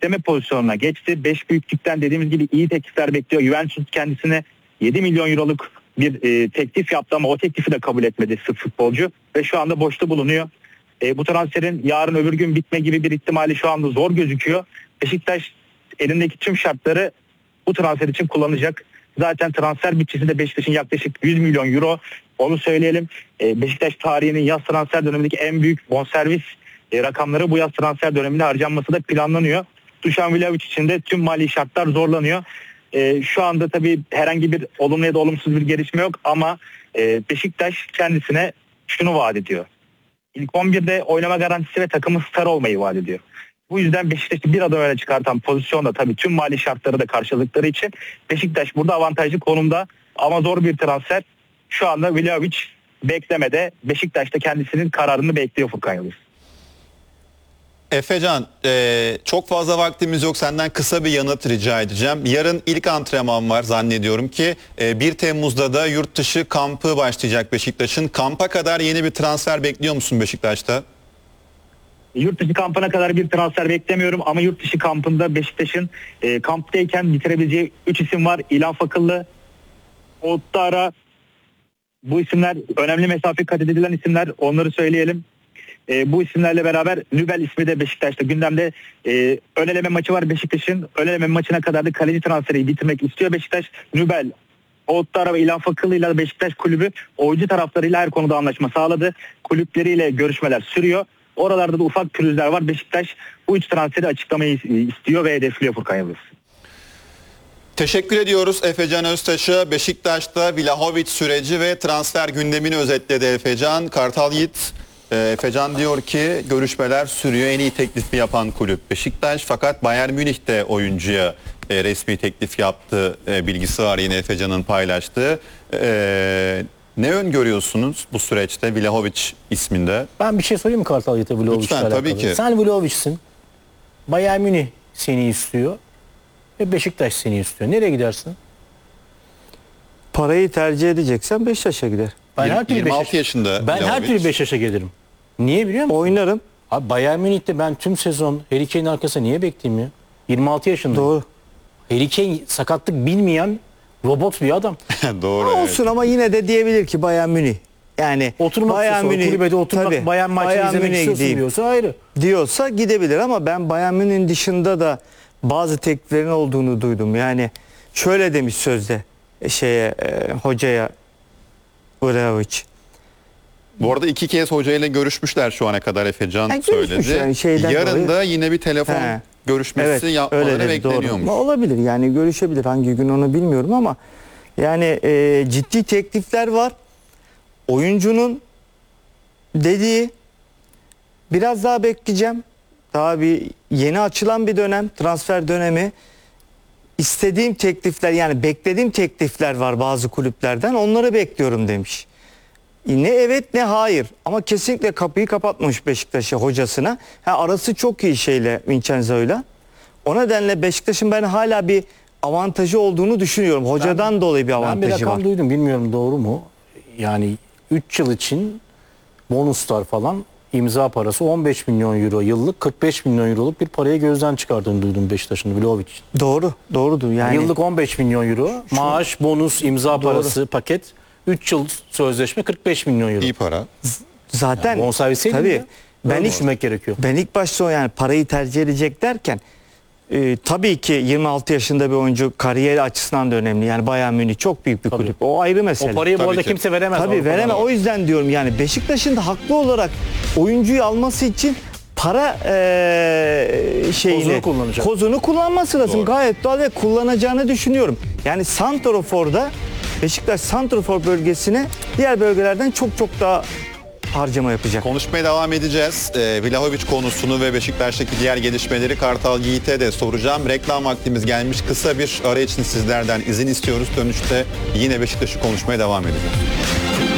bekleme pozisyonuna geçti. 5 büyüklükten dediğimiz gibi iyi teklifler bekliyor. Juventus kendisine 7 milyon euroluk bir teklif yaptı ama o teklifi de kabul etmedi sırf futbolcu ve şu anda boşta bulunuyor. Bu transferin yarın öbür gün bitme gibi bir ihtimali şu anda zor gözüküyor. Beşiktaş elindeki tüm şartları bu transfer için kullanacak. Zaten transfer bütçesi de Beşiktaş'ın yaklaşık 100 milyon euro. Onu söyleyelim. Beşiktaş tarihinin yaz transfer dönemindeki en büyük bonservis rakamları bu yaz transfer döneminde harcanması da planlanıyor. Dušan Vlahović için de tüm mali şartlar zorlanıyor. Şu anda tabii herhangi bir olumlu ya da olumsuz bir gelişme yok ama Beşiktaş kendisine şunu vaat ediyor. İlk 11'de oynama garantisi ve takımın star olmayı vaat ediyor. Bu yüzden Beşiktaş'ı bir adım öne çıkartan pozisyonda tabii tüm mali şartları da karşıladıkları için Beşiktaş burada avantajlı konumda ama zor bir transfer. Şu anda Vlahović beklemede. Beşiktaş da kendisinin kararını bekliyor Furkan Yıldız. Efecan, çok fazla vaktimiz yok. Senden kısa bir yanıt rica edeceğim. Yarın ilk antrenman var zannediyorum ki 1 Temmuz'da da yurt dışı kampı başlayacak Beşiktaş'ın. Kampa kadar yeni bir transfer bekliyor musun Beşiktaş'ta? Yurt dışı kampına kadar bir transfer beklemiyorum ama yurt dışı kampında Beşiktaş'ın kamptayken bitirebileceği 3 isim var. İlhan Fakıllı, Ouattara, bu isimler önemli mesafe kat edilen isimler, onları söyleyelim. Bu isimlerle beraber Nübel ismi de Beşiktaş'ta gündemde. Ön eleme maçı var Beşiktaş'ın. Ön eleme maçına kadar da kaleci transferi bitirmek istiyor Beşiktaş. Nübel, Ouattara ve İlhan Fakıllı ile Beşiktaş kulübü oyuncu taraflarıyla her konuda anlaşma sağladı. Kulüpleriyle görüşmeler sürüyor. Oralarda da ufak pürüzler var. Beşiktaş bu 3 transferi açıklamayı istiyor ve hedefliyor Furkan Yıldız. Teşekkür ediyoruz Efecan Öztaş'a. Beşiktaş'ta Vlahović süreci ve transfer gündemini özetledi Efecan. Kartal Yiğit, Efecan diyor ki görüşmeler sürüyor. En iyi teklifi yapan kulüp Beşiktaş, fakat Bayern Münih de oyuncuya resmi teklif yaptı bilgisi var yine Efecan'ın paylaştığı. Ne öngörüyorsunuz bu süreçte Vlahović isminde? Ben bir şey söyleyeyim mi Kartal Yiğit'e Vlahović'le alakalı? Tabii ki. Sen Vlahović'sin. Bayern Münih seni istiyor ve Beşiktaş seni istiyor. Nereye gidersin? Parayı tercih edeceksen Beşiktaş'a gider. Ben her türlü 26 yaşında Ben her türlü Beşiktaş'a gelirim. Niye biliyor musun? Oynarım. Abi Bayern Münih'te ben tüm sezon Harry Kane'in arkasında niye bekleyeyim ya? 26 yaşındayım. Doğru. Harry Kane sakatlık bilmeyen robot bir adam. Doğru. Olsun ama yine de diyebilir ki Bayern Münih. Yani Oturmak Bayern istiyorsa, kulübede oturmak, tabii, Bayern maçını izlemek Münih'e istiyorsun gideyim diyorsa ayrı. diyorsa gidebilir ama ben Bayern Münih'in dışında da bazı tekliflerin olduğunu duydum. Yani şöyle demiş sözde hocaya Vlahović. Bu arada 2 kez hocayla görüşmüşler şu ana kadar Efecan görüşmüş söyledi. yani Yarın dolayı. da yine bir telefon görüşmesi yapmaları öyle dedi, bekleniyormuş. doğru. Olabilir yani görüşebilir, hangi gün onu bilmiyorum ama yani ciddi teklifler var. Oyuncunun dediği biraz daha bekleyeceğim. Daha bir yeni açılan bir dönem, transfer dönemi. İstediğim teklifler, yani beklediğim teklifler var bazı kulüplerden, onları bekliyorum demiş. Ne evet ne hayır ama kesinlikle kapıyı kapatmamış Beşiktaş'a, hocasına. Arası çok iyi Vincenzo'yla. O nedenle Beşiktaş'ın ben hala bir avantajı olduğunu düşünüyorum. Hocadan dolayı bir avantajı var. Ben bir rakam duydum, bilmiyorum doğru mu? Yani 3 yıl için bonuslar falan, imza parası 15 milyon euro yıllık, 45 milyon euroluk bir parayı gözden çıkardığını duydum Beşiktaş'ın Vlahović. Doğrudur. Yani yıllık 15 milyon euro, maaş, bonus, imza parası, paket. 3 yıl sözleşme 45 milyon euro. İyi para. zaten Yani bonservisi tabii ben düşünmek gerekiyor. Ben ilk başta yani parayı tercih edecek derken tabii ki 26 yaşında bir oyuncu kariyer açısından da önemli. Yani Bayern Münih çok büyük bir kulüp. O ayrı mesele. O parayı bu arada kimse veremez. Tabii veremez. O yüzden diyorum yani Beşiktaş'ın da haklı olarak oyuncuyu alması için para kozunu kullanması lazım. Doğru. Gayet doğal ve kullanacağını düşünüyorum. Yani santraforda Beşiktaş santrafor bölgesine diğer bölgelerden çok daha harcama yapacak. Konuşmaya devam edeceğiz. Vlahović konusunu ve Beşiktaş'taki diğer gelişmeleri Kartal Yiğit'e de soracağım. Reklam vaktimiz gelmiş. Kısa bir ara için sizlerden izin istiyoruz. Dönüşte yine Beşiktaş'ı konuşmaya devam edeceğiz.